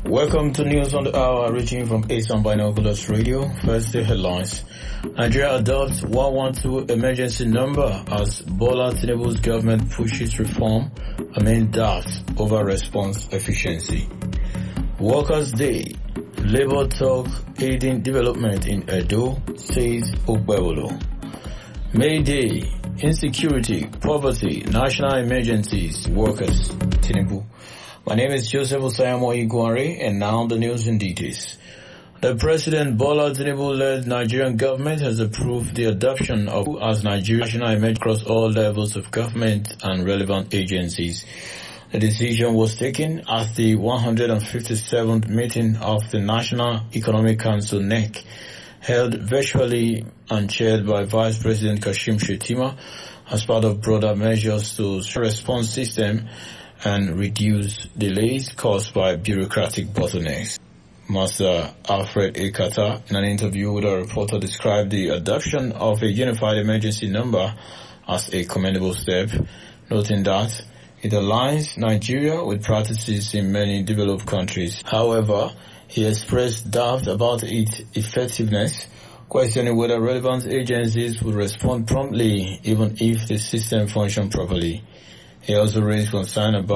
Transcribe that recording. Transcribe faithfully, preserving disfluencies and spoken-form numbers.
Welcome to News on the Hour, reaching from Asan Binoculars Radio. First, the headlines. Nigeria adopts one one two emergency number as Bola Tinubu's government pushes reform amid doubts over response efficiency. Workers' Day. Labour talk aiding development in Edo, says Ogbewolo. May Day. Insecurity, poverty, national emergencies, workers, Tinubu. My name is Joseph Osayamo Iguare, and now the news in details. The President Bola Tinubu-led Nigerian government has approved the adoption of as Nigerian national emergency across all levels of government and relevant agencies. The decision was taken at the one hundred fifty-seventh meeting of the National Economic Council (N E C), held virtually and chaired by Vice President Kashim Shettima as part of broader measures to response system and reduce delays caused by bureaucratic bottlenecks. Master Alfred Ekata, in an interview with a reporter, described the adoption of a unified emergency number as a commendable step, noting that it aligns Nigeria with practices in many developed countries. However, he expressed doubt about its effectiveness, questioning whether relevant agencies would respond promptly even if the system functioned properly. He also raised concern about